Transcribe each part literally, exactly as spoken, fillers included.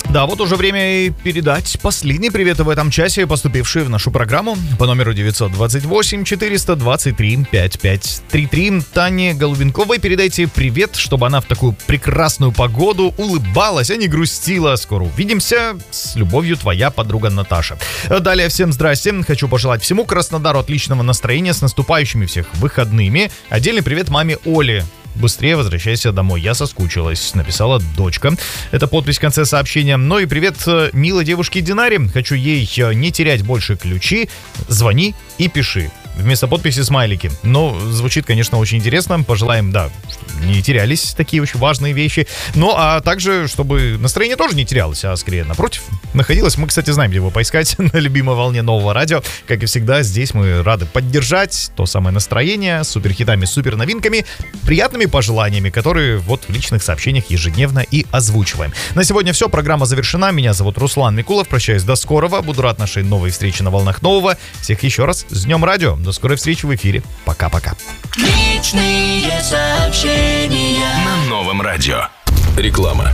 Да, вот уже время передать последний привет в этом часе, поступивший в нашу программу по номеру девятьсот двадцать восемь четыреста двадцать три пятьдесят пять тридцать три. Тане Голубенковой передайте привет, чтобы она в такую прекрасную погоду улыбалась, а не грустила. Скоро увидимся. С любовью, твоя подруга Наташа. Далее всем здрасте. Хочу пожелать всему Краснодару отличного настроения, с наступающими всех выходными. Отдельный привет маме Оле. Быстрее возвращайся домой, я соскучилась, написала дочка. Это подпись в конце сообщения. Ну и привет милой девушке Динаре. Хочу ей не терять больше ключи. Звони и пиши. Вместо подписи смайлики. Но звучит, конечно, очень интересно. Пожелаем, да, чтобы не терялись такие очень важные вещи. Ну, а также, чтобы настроение тоже не терялось, а скорее, напротив, находилось. Мы, кстати, знаем, где его поискать на любимой волне Нового радио. Как и всегда, здесь мы рады поддержать то самое настроение с суперхитами, суперновинками, приятными пожеланиями, которые вот в личных сообщениях ежедневно и озвучиваем. На сегодня все. Программа завершена. Меня зовут Руслан Микулов. Прощаюсь до скорого. Буду рад нашей новой встрече на волнах Нового. Всех еще раз с Днем Радио. До скорой встречи в эфире. Пока-пока. Личные сообщения на Новом радио. Реклама.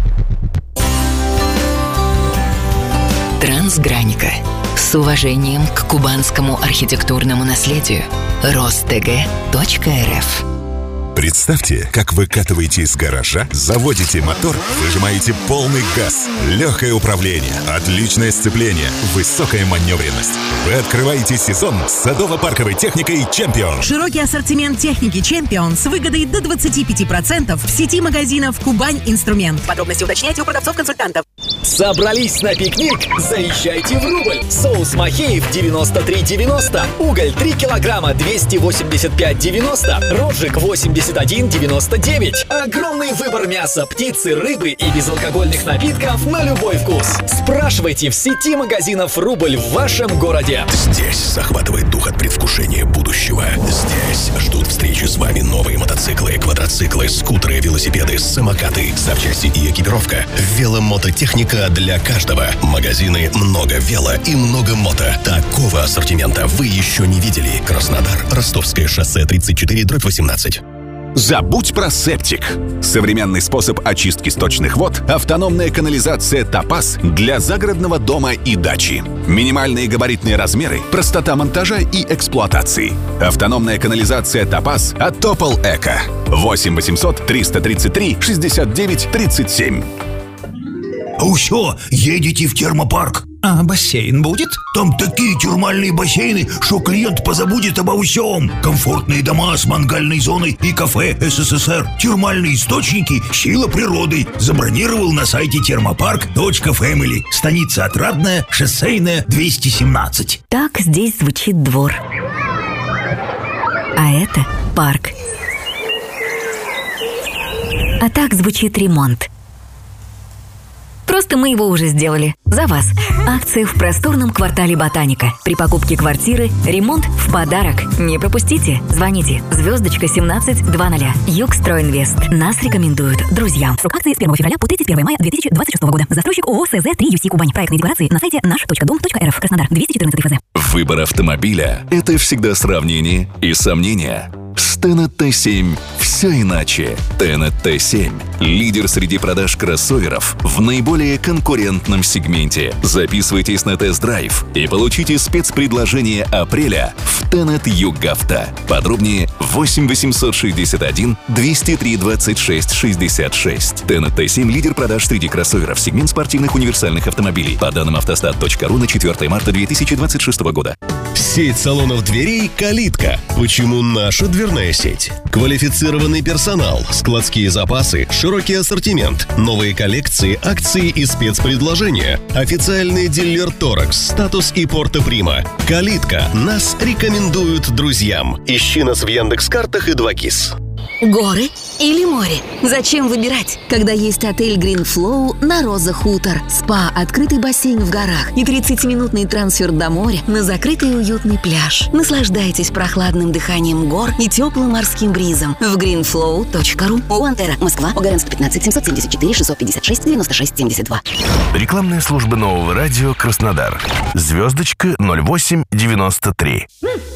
Трансграника. С уважением к кубанскому архитектурному наследию. Ростг.рф. Представьте, как вы катываете из гаража, заводите мотор, выжимаете полный газ, легкое управление, отличное сцепление, высокая маневренность. Вы открываете сезон с садово-парковой техникой «Чемпион». Широкий ассортимент техники «Чемпион» с выгодой до двадцать пять процентов в сети магазинов «Кубань Инструмент». Подробности уточняйте у продавцов-консультантов. Собрались на пикник? Заезжайте в Рубль. Соус Махеев девяносто три девяносто, уголь три килограмма двести восемьдесят пять девяносто, рожек восемьдесят один девяносто девять. Огромный выбор мяса, птицы, рыбы и безалкогольных напитков на любой вкус. Спрашивайте в сети магазинов «Рубль» в вашем городе. Здесь захватывает дух от предвкушения будущего. Здесь ждут встречи с вами новые мотоциклы, квадроциклы, скутеры, велосипеды, самокаты, запчасти и экипировка. Веломототехника для каждого. Магазины «Много вело» и «Много мото». Такого ассортимента вы еще не видели. Краснодар, Ростовское шоссе тридцать четыре дробь восемнадцать. Забудь про септик. Современный способ очистки сточных вод – автономная канализация «Топаз» для загородного дома и дачи. Минимальные габаритные размеры, простота монтажа и эксплуатации. Автономная канализация «Топаз» от Топол Эко. восемь восемьсот триста тридцать три шестьдесят девять тридцать семь. Усё, едете в термопарк. А бассейн будет? Там такие термальные бассейны, что клиент позабудет обо всем. Комфортные дома с мангальной зоной и кафе СССР. Термальные источники – сила природы. Забронировал на сайте термопарк точка фэмили. Станица Отрадная, Шоссейная, двести семнадцать. Так здесь звучит двор. А это парк. А так звучит ремонт. Просто мы его уже сделали. За вас. Акция в просторном квартале Ботаника. При покупке квартиры ремонт в подарок. Не пропустите. Звоните. Звездочка семнадцать двадцать. Югстройинвест. Нас рекомендуют друзьям. Срок акции с первого февраля по тридцать первого мая две тысячи двадцать шестого года. Застройщик ООО СЗ три ю си Кубань. Проектные декларации на сайте наш точка дом точка эр эф. Краснодар. двести четырнадцать ФЗ. Выбор автомобиля – это всегда сравнение и сомнения. С Тенет Т семь все иначе. Тенет Т семь – лидер среди продаж кроссоверов в наиболее конкурентном сегменте. Записывайтесь на тест-драйв и получите спецпредложение апреля в Тенет Югавто. Подробнее восемь восемьсот шестьдесят один двести три двадцать шесть шестьдесят шесть. Тенет Т семь – лидер продаж среди кроссоверов, сегмент спортивных универсальных автомобилей. По данным автостат точка ру на четвёртое марта две тысячи двадцать шестого года. Сеть салонов дверей «Калитка». Почему наша дверная сеть? Квалифицированный персонал, складские запасы, широкий ассортимент, новые коллекции, акции и спецпредложения. Официальный дилер «Торакс», «Статус» и «Порто Прима». «Калитка». Нас рекомендуют друзьям. Ищи нас в Яндекс.Картах и два кис. Горы или море? Зачем выбирать, когда есть отель Green Flow на Роза Хутор? Спа, открытый бассейн в горах и тридцатиминутный трансфер до моря на закрытый и уютный пляж. Наслаждайтесь прохладным дыханием гор и теплым морским бризом в грин флоу точка ру. Уантера, Москва, Огаренск, пятнадцать, семьсот семьдесят четыре, шестьсот пятьдесят шесть, девяносто шесть семьдесят два. Рекламная служба Нового радио Краснодар. Звездочка ноль восемь девяносто три.